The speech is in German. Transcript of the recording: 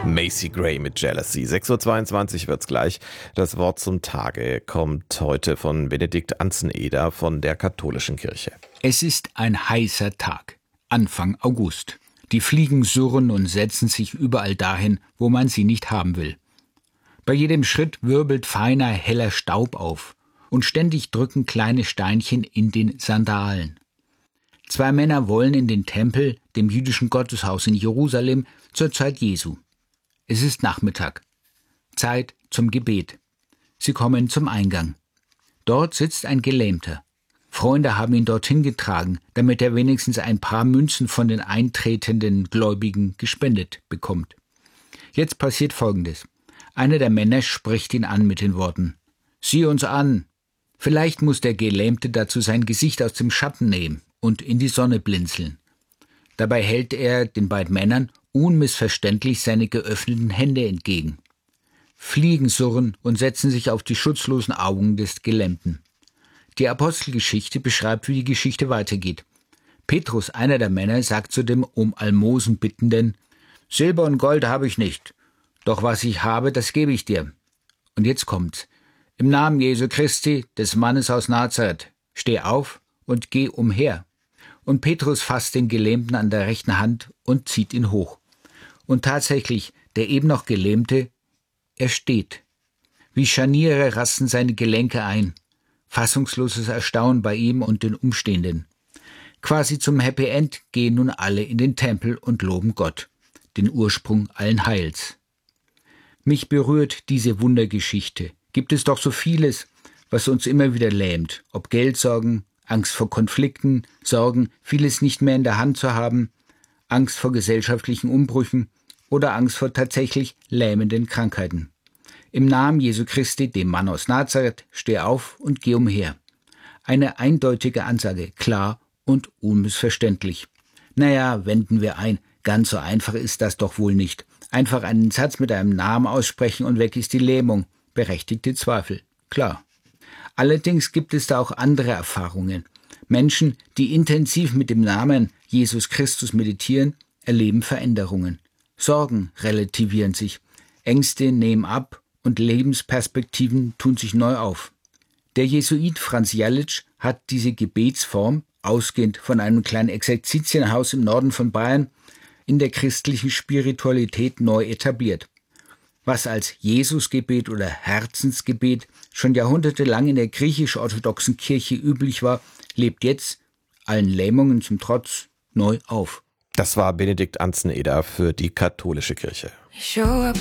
Macy Gray mit Jealousy. 6.22 Uhr wird's gleich. Das Wort zum Tage kommt heute von Benedikt Anzeneder von der Katholischen Kirche. Es ist ein heißer Tag, Anfang August. Die Fliegen surren und setzen sich überall dahin, wo man sie nicht haben will. Bei jedem Schritt wirbelt feiner, heller Staub auf und ständig drücken kleine Steinchen in den Sandalen. 2 Männer wollen in den Tempel, dem jüdischen Gotteshaus in Jerusalem, zur Zeit Jesu. Es ist Nachmittag. Zeit zum Gebet. Sie kommen zum Eingang. Dort sitzt ein Gelähmter. Freunde haben ihn dorthin getragen, damit er wenigstens ein paar Münzen von den eintretenden Gläubigen gespendet bekommt. Jetzt passiert Folgendes. Einer der Männer spricht ihn an mit den Worten: Sieh uns an. Vielleicht muss der Gelähmte dazu sein Gesicht aus dem Schatten nehmen und in die Sonne blinzeln. Dabei hält er den beiden Männern unmissverständlich seine geöffneten Hände entgegen. Fliegen surren und setzen sich auf die schutzlosen Augen des Gelähmten. Die Apostelgeschichte beschreibt, wie die Geschichte weitergeht. Petrus, einer der Männer, sagt zu dem um Almosen Bittenden: Silber und Gold habe ich nicht, doch was ich habe, das gebe ich dir. Und jetzt kommt's. Im Namen Jesu Christi, des Mannes aus Nazareth, steh auf und geh umher. Und Petrus fasst den Gelähmten an der rechten Hand und zieht ihn hoch. Und tatsächlich, der eben noch Gelähmte, er steht. Wie Scharniere rasten seine Gelenke ein. Fassungsloses Erstaunen bei ihm und den Umstehenden. Quasi zum Happy End gehen nun alle in den Tempel und loben Gott, den Ursprung allen Heils. Mich berührt diese Wundergeschichte. Gibt es doch so vieles, was uns immer wieder lähmt, ob Geldsorgen, Angst vor Konflikten, Sorgen, vieles nicht mehr in der Hand zu haben, Angst vor gesellschaftlichen Umbrüchen oder Angst vor tatsächlich lähmenden Krankheiten. Im Namen Jesu Christi, dem Mann aus Nazareth, steh auf und geh umher. Eine eindeutige Ansage, klar und unmissverständlich. Naja, wenden wir ein, ganz so einfach ist das doch wohl nicht. Einfach einen Satz mit einem Namen aussprechen und weg ist die Lähmung. Berechtigte Zweifel, klar. Allerdings gibt es da auch andere Erfahrungen. Menschen, die intensiv mit dem Namen Jesus Christus meditieren, erleben Veränderungen. Sorgen relativieren sich, Ängste nehmen ab und Lebensperspektiven tun sich neu auf. Der Jesuit Franz Jalisch hat diese Gebetsform, ausgehend von einem kleinen Exerzitienhaus im Norden von Bayern, in der christlichen Spiritualität neu etabliert. Was als Jesusgebet oder Herzensgebet schon jahrhundertelang in der griechisch-orthodoxen Kirche üblich war, lebt jetzt, allen Lähmungen zum Trotz, neu auf. Das war Benedikt Anzeneder für die Katholische Kirche.